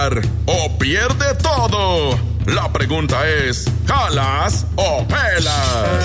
O pierde todo. La pregunta es, ¿jalas o pelas?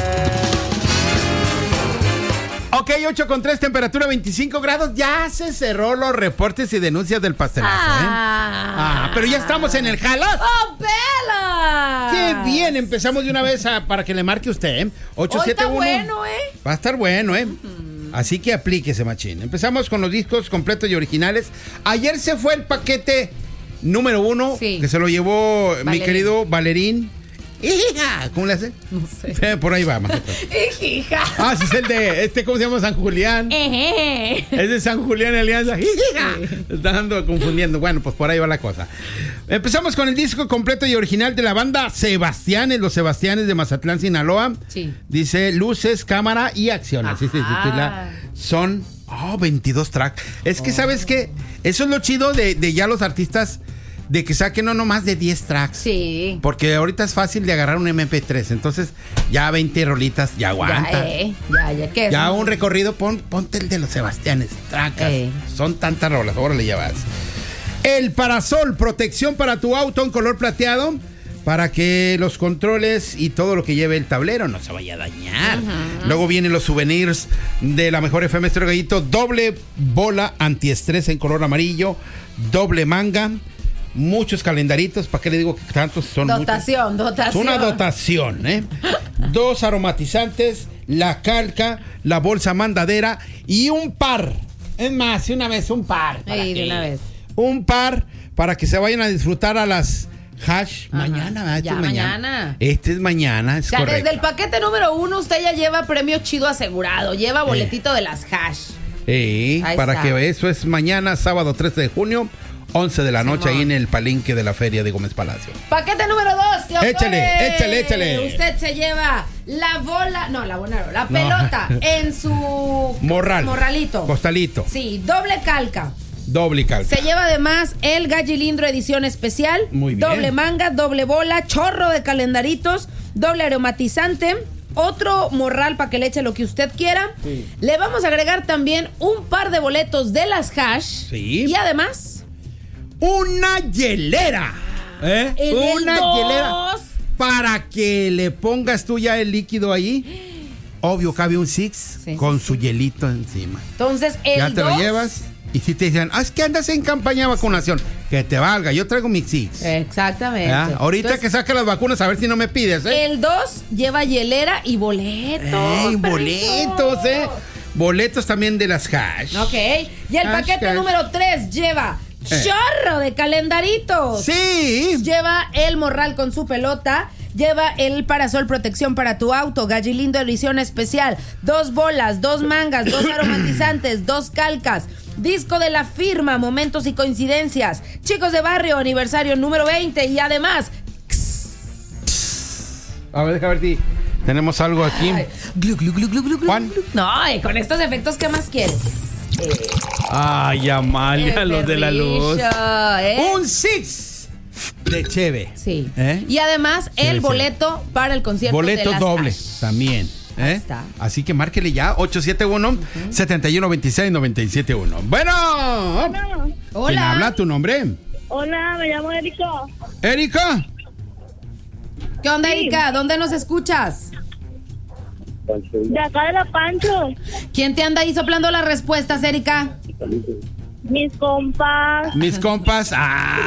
Ok, 8:3, temperatura 25 grados. Ya se cerró los reportes y denuncias del pastelazo, pero ya estamos en el jalas. ¡Oh, pelas! ¡Qué bien! Empezamos de una vez para que le marque usted, 871. Hoy está bueno, Va a estar bueno, Así que aplíquese, machín. Empezamos con los discos completos y originales. Ayer se fue el paquete número 1, que se lo llevó mi querido Valerín. ¡Hija! ¿Cómo le hace? No sé. Por ahí va, ¡Hija! sí, es el de, ¿cómo se llama? San Julián. Es de San Julián Alianza. ¡Hija! Está dando confundiendo. Bueno, pues por ahí va la cosa. Empezamos con el disco completo y original de la banda Sebastianes, los Sebastianes de Mazatlán, Sinaloa. Sí. Dice luces, cámara y acción. Así se titula. Son 22 tracks. Es que, ¿sabes qué? Eso es lo chido de ya los artistas, de que saquen no nomás de 10 tracks. Sí. Porque ahorita es fácil de agarrar un MP3. Entonces, ya 20 rolitas, ya aguanta. Ya, ¿qué es? Ya un recorrido, ponte el de los Sebastianes. Tracas. Son tantas rolas, ahora le llevas. El parasol, protección para tu auto en color plateado, para que los controles y todo lo que lleve el tablero no se vaya a dañar. Luego vienen los souvenirs de la mejor FM Estéreo Gallito, doble bola antiestrés en color amarillo, doble manga, muchos calendaritos. ¿Para qué le digo que tantos son? Dotación. Es una dotación, 2 aromatizantes, la calca, la bolsa mandadera y un par. Es más, una vez un par. De una vez. Un par para que se vayan a disfrutar a las hash mañana. Mañana. Este es mañana, es correcto. Desde el paquete número 1 usted ya lleva premio chido asegurado. Lleva boletito de las hash. Para está. que eso es mañana, sábado 13 de junio, 11 de la noche, ahí en el palenque de la feria de Gómez Palacio. Paquete número 2. Échale. Usted se lleva la pelota en su morralito. Costalito. Sí, doble calca. Se lleva además el Gallilindro edición especial. Muy bien. Doble manga, doble bola, chorro de calendaritos, doble aromatizante, otro morral para que le eche lo que usted quiera. Sí. Le vamos a agregar también un par de boletos de las hash. Sí. Y además una hielera. Una hielera. Para que le pongas tú ya el líquido ahí. Obvio, cabe un six con su hielito encima. Entonces, ya te lo llevas. Y si te dicen, es que andas en campaña de vacunación, que te valga, yo traigo mi six. Exactamente. Ahorita entonces, que saque las vacunas, a ver si no me pides, El 2 lleva hielera y boletos. Boletos, Boletos también de las hash. Ok. Y el paquete número 3 lleva chorro de calendaritos. Sí. Lleva el morral con su pelota. Lleva el parasol protección para tu auto, Gallilindo edición especial, 2 bolas, 2 mangas, 2 aromatizantes, 2 calcas, disco de la firma, momentos y coincidencias, chicos de barrio, aniversario número 20 y además... A ver, deja ver si tenemos algo aquí. Juan. No, con estos efectos, ¿qué más quieres? Amalia, los de la luz. ¿Eh? Un six de cheve. Sí. Y además el boleto para el concierto boleto de las doble hash. también. Está. Así que márquele ya 871-7126-971. Bueno. Hola. ¿Quién habla? ¿Tu nombre? Hola, me llamo Erika. ¿Erika? ¿Qué onda, Erika? ¿Dónde nos escuchas? De acá de La Pancho. ¿Quién te anda ahí soplando las respuestas, Erika? Mis compas. Mis compas.